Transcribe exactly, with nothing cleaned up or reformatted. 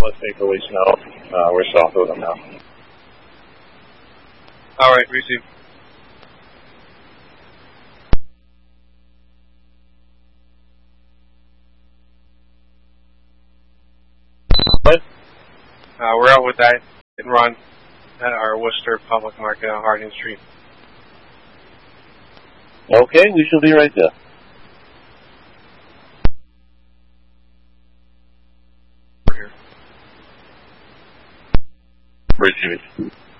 let Saint Louis know. Uh, we're south of them now. All right, receive. What? Uh, we're out with that and run at our Worcester Public Market on Harding Street. Okay, we shall be right there. We're here. Receive it.